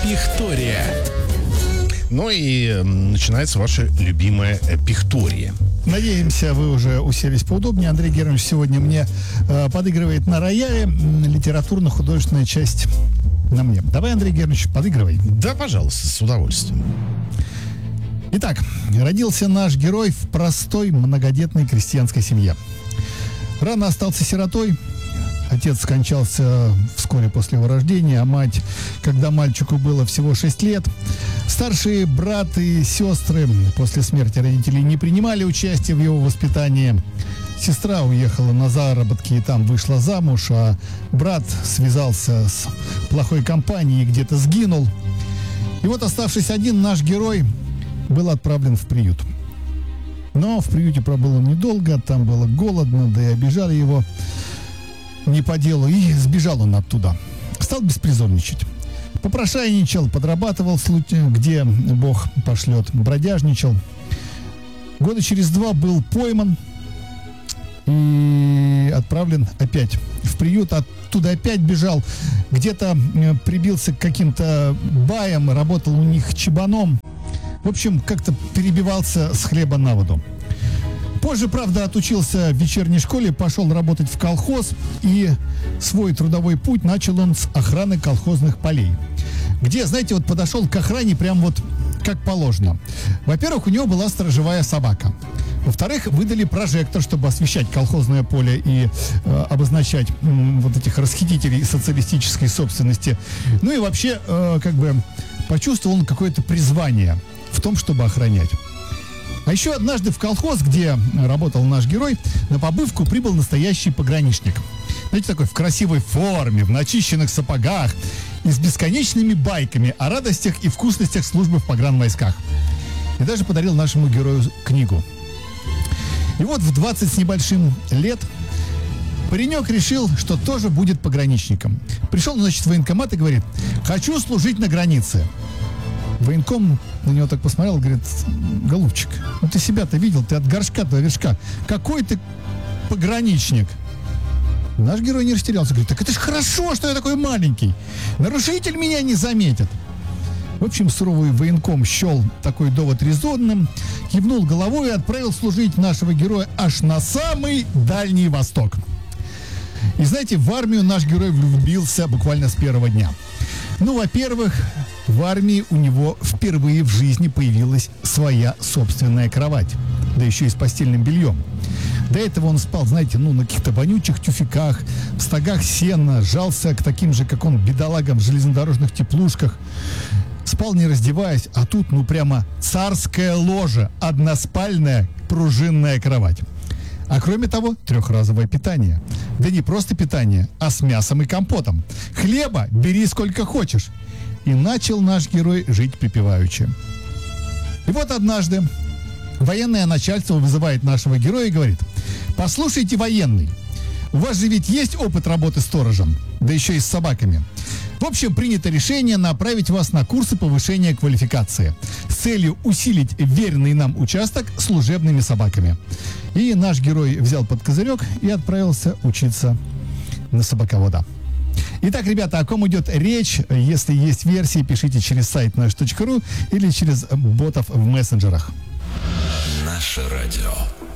Пихтория. Ну и начинается ваша любимая пихтория. Надеемся, вы уже уселись поудобнее. Андрей Германович сегодня мне подыгрывает на рояле. Литературно-художественная часть на мне. Давай, Андрей Германович, подыгрывай. Да, пожалуйста, с удовольствием. Итак, родился наш герой в простой многодетной крестьянской семье. Рано остался сиротой. Отец скончался вскоре после его рождения, а мать, когда мальчику было всего 6 лет. Старшие брат и сестры после смерти родителей не принимали участия в его воспитании. Сестра уехала на заработки и там вышла замуж, а брат связался с плохой компанией и где-то сгинул. И вот, оставшись один, наш герой был отправлен в приют. Но в приюте пробыл он недолго, там было голодно, да и обижали его не по делу, и сбежал он оттуда. Стал беспризорничать. Попрошайничал, подрабатывал, где Бог пошлет, бродяжничал. Года через 2 был пойман и отправлен опять в приют. Оттуда опять бежал. Где-то прибился к каким-то баям, работал у них чабаном. В общем, как-то перебивался с хлеба на воду. Позже, правда, отучился в вечерней школе, пошел работать в колхоз, и свой трудовой путь начал он с охраны колхозных полей. Где, знаете, вот подошел к охране прям вот как положено. Во-первых, у него была сторожевая собака. Во-вторых, выдали прожектор, чтобы освещать колхозное поле и обозначать вот этих расхитителей социалистической собственности. Ну и вообще, почувствовал он какое-то призвание в том, чтобы охранять. А еще однажды в колхоз, где работал наш герой, на побывку прибыл настоящий пограничник. Знаете, такой в красивой форме, в начищенных сапогах и с бесконечными байками о радостях и вкусностях службы в погранвойсках. И даже подарил нашему герою книгу. И вот в 20 с небольшим лет паренек решил, что тоже будет пограничником. Пришел, значит, в военкомат и говорит: «Хочу служить на границе». Военком на него так посмотрел и говорит: «Голубчик, ну ты себя-то видел, ты от горшка до вершка. Какой ты пограничник?» Наш герой не растерялся, говорит: «Так это ж хорошо, что я такой маленький. Нарушитель меня не заметит». В общем, суровый военком счел такой довод резонным, кивнул головой и отправил служить нашего героя аж на самый Дальний Восток. И знаете, в армию наш герой влюбился буквально с первого дня. Ну, во-первых, в армии у него впервые в жизни появилась своя собственная кровать, да еще и с постельным бельем. До этого он спал, знаете, на каких-то вонючих тюфяках, в стогах сена, жался к таким же, как он, бедолагам в железнодорожных теплушках. Спал не раздеваясь, а тут, прямо царское ложе, односпальная пружинная кровать. А кроме того, 3-разовое питание. Да не просто питание, а с мясом и компотом. Хлеба бери сколько хочешь. И начал наш герой жить припеваючи. И вот однажды военное начальство вызывает нашего героя и говорит: «Послушайте, военный, у вас же ведь есть опыт работы сторожем, да еще и с собаками. В общем, принято решение направить вас на курсы повышения квалификации с целью усилить веренный нам участок служебными собаками». И наш герой взял под козырек и отправился учиться на собаковода. Итак, ребята, о ком идет речь? Если есть версии, пишите через сайт наш.ру или через ботов в мессенджерах. Наше радио.